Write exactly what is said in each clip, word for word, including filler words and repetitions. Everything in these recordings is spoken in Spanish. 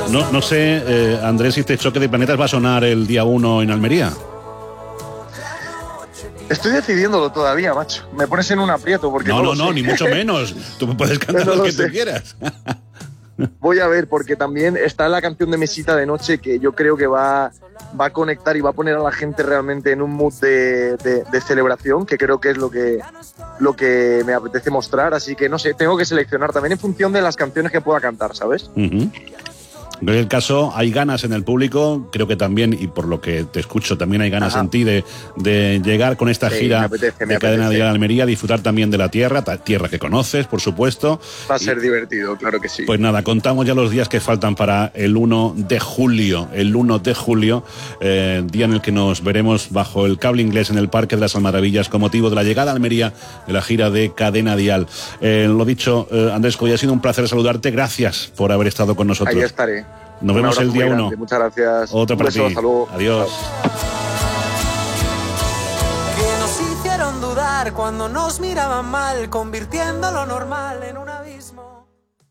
No, no sé, eh, Andrés, si este choque de planetas va a sonar el día uno en Almería. Estoy decidiéndolo todavía, macho. Me pones en un aprieto porque no, no, no, no, sé. ni mucho menos. Tú puedes cantar no lo lo que sé. tú quieras. Voy a ver, porque también está la canción de Mesita de Noche que yo creo que va, va a conectar y va a poner a la gente realmente en un mood de, de, de celebración, que creo que es lo que, lo que me apetece mostrar. Así que no sé, tengo que seleccionar también en función de las canciones que pueda cantar, ¿sabes? Uh-huh. En cualquier caso, hay ganas en el público, creo que también, y por lo que te escucho, también hay ganas Ajá. en ti de, de llegar con esta sí, gira me apetece, me de Cadena Dial Almería, disfrutar también de la tierra, tierra que conoces, por supuesto. Va a ser y, divertido, claro que sí. Pues nada, contamos ya los días que faltan para el uno de julio, el uno de julio, eh, día en el que nos veremos bajo el cable inglés en el Parque de las Almaravillas con motivo de la llegada a Almería de la gira de Cadena Dial. Eh, lo dicho, eh, Andrés Coy, ha sido un placer saludarte, gracias por haber estado con nosotros. Ahí estaré. Nos un vemos el día uno. Muchas gracias. Otro para ti. Hasta luego. Adiós. Que nos hicieron dudar cuando nos miraban mal, convirtiendo lo normal en un abismo.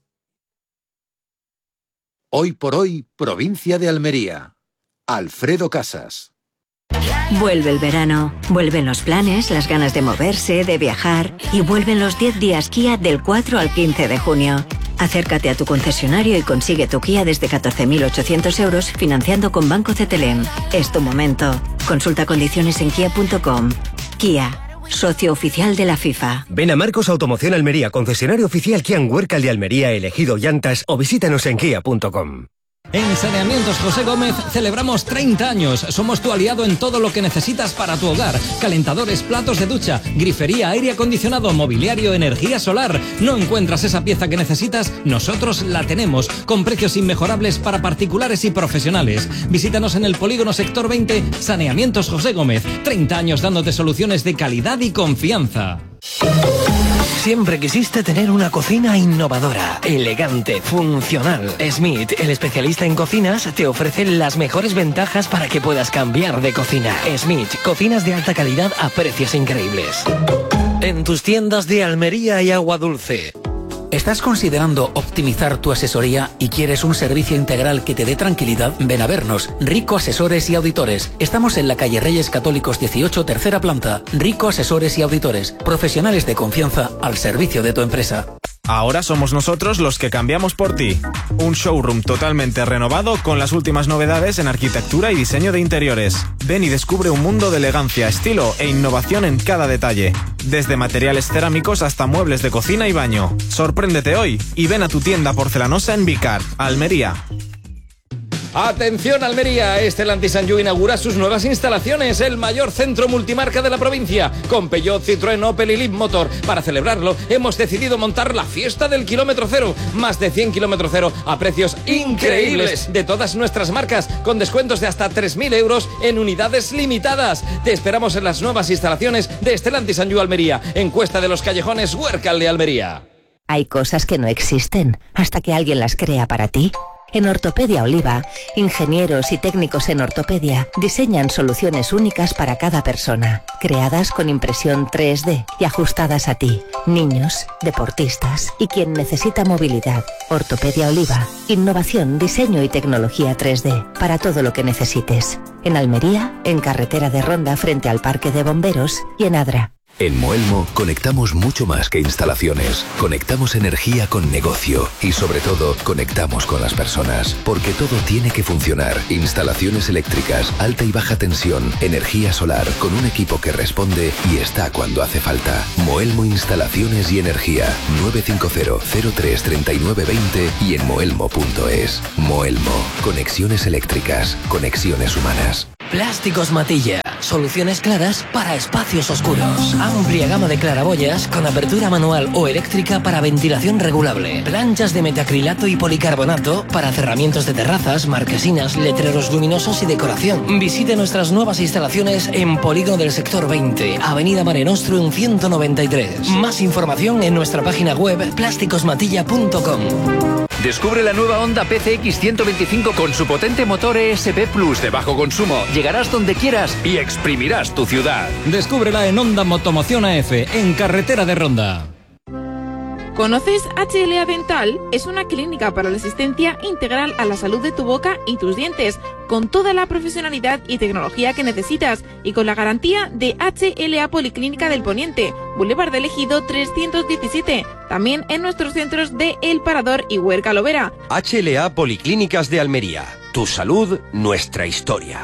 Hoy por hoy, provincia de Almería. Alfredo Casas. Vuelve el verano, vuelven los planes, las ganas de moverse, de viajar y vuelven los diez días Kia del cuatro al quince de junio. Acércate a tu concesionario y consigue tu Kia desde catorce mil ochocientos euros financiando con Banco Cetelem. Es tu momento. Consulta condiciones en kia punto com. Kia, socio oficial de la FIFA. Ven a Marcos Automoción Almería, concesionario oficial Kia en Huércal de Almería, elegido llantas, o visítanos en kia punto com. En Saneamientos José Gómez celebramos treinta años. Somos tu aliado en todo lo que necesitas para tu hogar. Calentadores, platos de ducha, grifería, aire acondicionado, mobiliario, energía solar. ¿No encuentras esa pieza que necesitas? Nosotros la tenemos, con precios inmejorables para particulares y profesionales. Visítanos en el Polígono Sector veinte, Saneamientos José Gómez. treinta años dándote soluciones de calidad y confianza. Siempre quisiste tener una cocina innovadora, elegante, funcional. Smith, el especialista en cocinas, te ofrece las mejores ventajas para que puedas cambiar de cocina. Smith, cocinas de alta calidad a precios increíbles. En tus tiendas de Almería y Agua Dulce. ¿Estás considerando optimizar tu asesoría y quieres un servicio integral que te dé tranquilidad? Ven a vernos. Rico Asesores y Auditores. Estamos en la calle Reyes Católicos dieciocho, tercera planta. Rico Asesores y Auditores. Profesionales de confianza al servicio de tu empresa. Ahora somos nosotros los que cambiamos por ti. Un showroom totalmente renovado con las últimas novedades en arquitectura y diseño de interiores. Ven y descubre un mundo de elegancia, estilo e innovación en cada detalle. Desde materiales cerámicos hasta muebles de cocina y baño. Sorpréndete hoy y ven a tu tienda porcelanosa en Vicar, Almería. Atención Almería, Stellantis Sanyu inaugura sus nuevas instalaciones, el mayor centro multimarca de la provincia, con Peugeot, Citroën, Opel y Leapmotor. Para celebrarlo, hemos decidido montar la fiesta del kilómetro cero, más de cien kilómetros cero a precios increíbles de todas nuestras marcas, con descuentos de hasta tres mil euros en unidades limitadas. Te esperamos en las nuevas instalaciones de Stellantis Sanyu Almería, en Cuesta de los Callejones, Huércal de Almería. Hay cosas que no existen hasta que alguien las crea para ti. En Ortopedia Oliva, ingenieros y técnicos en ortopedia diseñan soluciones únicas para cada persona, creadas con impresión tres D y ajustadas a ti, niños, deportistas y quien necesita movilidad. Ortopedia Oliva, innovación, diseño y tecnología tres D para todo lo que necesites. En Almería, en Carretera de Ronda frente al Parque de Bomberos y en Adra. En Moelmo conectamos mucho más que instalaciones. Conectamos energía con negocio y sobre todo conectamos con las personas. Porque todo tiene que funcionar. Instalaciones eléctricas, alta y baja tensión, energía solar, con un equipo que responde y está cuando hace falta. Moelmo Instalaciones y Energía. nueve cinco cero, cero tres, tres nueve dos cero y en moelmo punto es. Moelmo. Conexiones eléctricas. Conexiones humanas. Plásticos Matilla. Soluciones claras para espacios oscuros. Amplia gama de claraboyas con apertura manual o eléctrica para ventilación regulable. Planchas de metacrilato y policarbonato para cerramientos de terrazas, marquesinas, letreros luminosos y decoración. Visite nuestras nuevas instalaciones en Polígono del Sector veinte, Avenida Mare Nostrum ciento noventa y tres. Más información en nuestra página web plásticos matilla punto com. Descubre la nueva Honda P C X ciento veinticinco con su potente motor E S P Plus de bajo consumo. Llegarás donde quieras y exprimirás tu ciudad. Descúbrela en Honda Motomoción A F, en Carretera de Ronda. ¿Conoces H L A Dental? Es una clínica para la asistencia integral a la salud de tu boca y tus dientes, con toda la profesionalidad y tecnología que necesitas y con la garantía de H L A Policlínica del Poniente, Boulevard del Ejido trescientos diecisiete, también en nuestros centros de El Parador y Huerca Lovera. H L A Policlínicas de Almería. Tu salud, nuestra historia.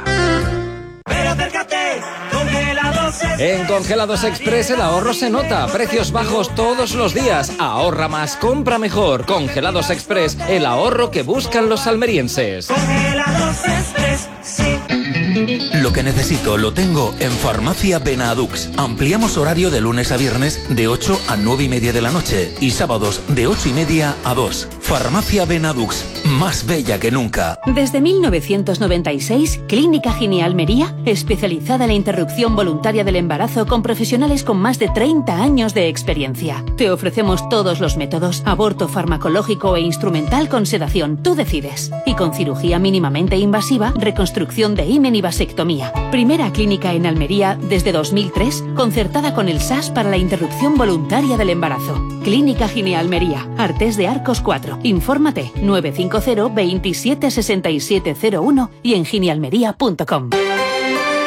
En Congelados Express el ahorro se nota. Precios bajos todos los días. Ahorra más, compra mejor. Congelados Express, el ahorro que buscan los almerienses. Congelados Express, sí. Lo que necesito lo tengo en Farmacia Benadux. Ampliamos horario de lunes a viernes de ocho a nueve y media de la noche y sábados de ocho y media a dos. Farmacia Benadux, más bella que nunca. Desde mil novecientos noventa y seis, Clínica Gine Almería, especializada en la interrupción voluntaria del embarazo con profesionales con más de treinta años de experiencia. Te ofrecemos todos los métodos, aborto farmacológico e instrumental con sedación, tú decides. Y con cirugía mínimamente invasiva, reconstrucción de himen y vasectomía. Primera clínica en Almería desde dos mil tres, concertada con el S A S para la interrupción voluntaria del embarazo. Clínica Gine Almería, Artés de Arcos cuatro. Infórmate nueve cinco cero, veintisiete, sesenta y siete cero uno y en ginealmería punto com.